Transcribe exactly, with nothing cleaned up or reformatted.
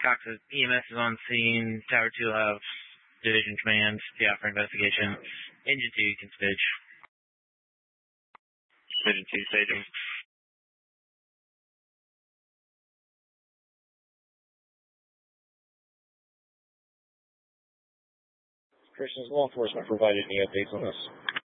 Cox says E M S is on scene. Tower two will have Division Command. Yeah, for investigation. Engine two, you can stage. Division two, staging. Christians, law enforcement provided any updates on this?